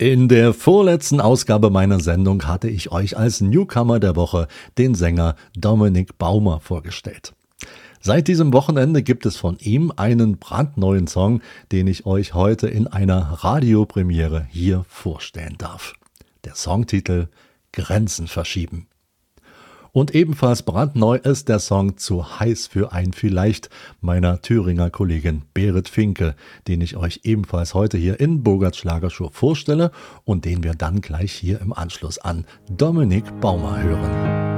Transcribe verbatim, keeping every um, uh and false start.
In der vorletzten Ausgabe meiner Sendung hatte ich euch als Newcomer der Woche den Sänger Dominik Baumer vorgestellt. Seit diesem Wochenende gibt es von ihm einen brandneuen Song, den ich euch heute in einer Radiopremiere hier vorstellen darf. Der Songtitel Grenzen verschieben. Und ebenfalls brandneu ist der Song Zu heiß für ein Vielleicht meiner Thüringer Kollegin Berit Finke, den ich euch ebenfalls heute hier in Bogarts Schlagershow vorstelle und den wir dann gleich hier im Anschluss an Dominik Baumer hören.